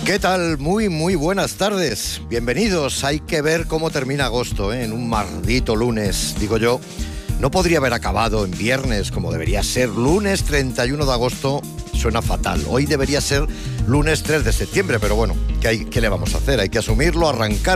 ¿Qué tal? Muy buenas tardes. Bienvenidos. Hay que ver cómo termina agosto, ¿eh? En un maldito lunes, digo yo. No podría haber acabado en viernes como debería ser. Lunes 31 de agosto suena fatal. Hoy debería ser lunes 3 de septiembre, pero bueno, ¿qué le vamos a hacer? Hay que asumirlo, arrancar